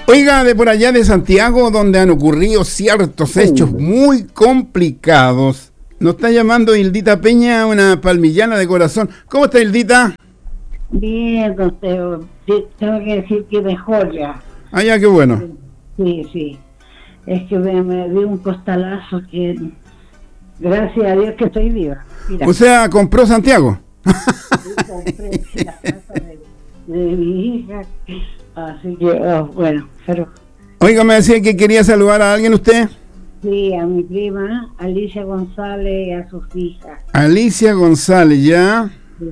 Oiga, de por allá de Santiago, donde han ocurrido ciertos hechos muy complicados, nos está llamando Hildita Peña, una palmillana de corazón. ¿Cómo está, Hildita? Bien, doctor. Sí, tengo que decir que mejor ya. Ah, ya, qué bueno. Sí, sí. Es que me dio un costalazo que, gracias a Dios que estoy viva. Mira, O sea, compró Santiago. compré la casa de mi hija. Así que, bueno, pero Oiga, me decía que quería saludar a alguien usted. sí, a mi prima Alicia González y a sus hijas. Alicia González, ¿ya?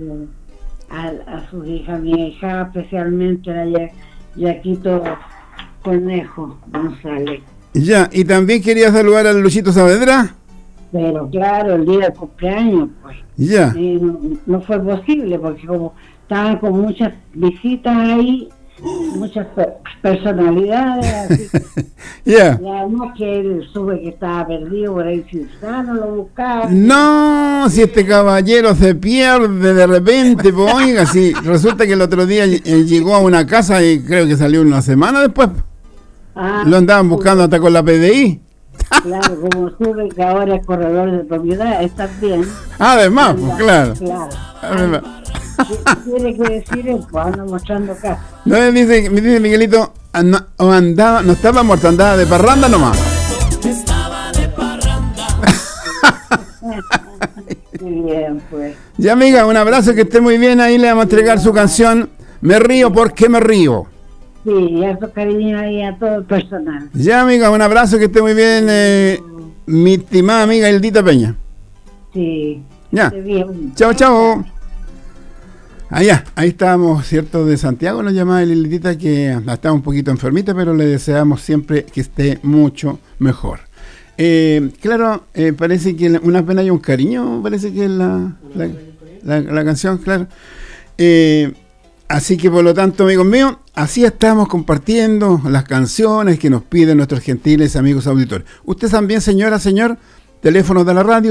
A sus hijas, mi hija especialmente la Yaquito Conejo González. Ya, y también quería saludar a Luchito Saavedra. Pero claro, el día del cumpleaños, pues, Ya. no fue posible porque como estaban con muchas visitas ahí, muchas personalidades, así que, Ya. y además que él supe que estaba perdido por ahí ciudadano, lo buscaba. No, si este caballero se pierde de repente, pues oiga, si resulta que el otro día llegó a una casa y creo que salió una semana después. Lo andaban buscando hasta con la PDI. Claro, como supe que ahora es corredor de propiedad, está bien. Además, pues claro. Claro. Además. ¿Qué tiene que decir él? Pues anda mostrando casa. No, me dice Miguelito, no estaba muerto, andaba de parranda nomás. Muy bien, pues. Ya, amiga, un abrazo, que esté muy bien. Ahí le vamos a entregar su canción Me río porque me río. Sí, y harto cariño ahí a todo el personal. Ya, amiga, un abrazo, que esté muy bien, mi estimada amiga Hildita Peña. Sí. Ya. Esté bien. Chao, chao. Allá, ahí estábamos, ¿cierto? De Santiago nos llamaba Hildita, que está un poquito enfermita, pero le deseamos siempre que esté mucho mejor. Claro, parece que una pena y un cariño, parece que es la canción, claro. Así que por lo tanto, amigos míos, así estamos compartiendo las canciones que nos piden nuestros gentiles amigos auditores. Usted también, señora, señor, teléfono de la radio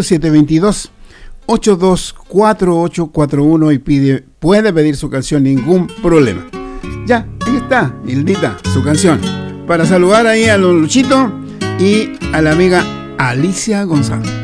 722-824841 y puede pedir su canción, ningún problema. Ya, ahí está, Hildita, su canción. Para saludar ahí a los Luchito y a la amiga Alicia González.